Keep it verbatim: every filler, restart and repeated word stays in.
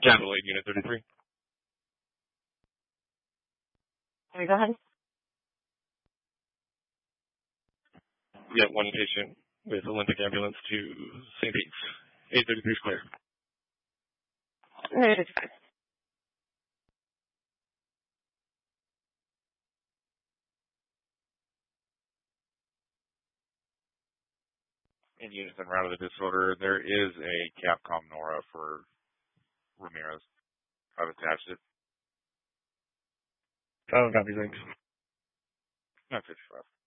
Capital eight, Unit thirty-three. Sorry, go ahead. We got one patient with Olympic ambulance to Saint Pete's. eight thirty-three Square. Noted. In unison route of the disorder, there is a Capcom Nora for Ramirez. I've attached it. Oh, copy, thanks. nine fifty-five.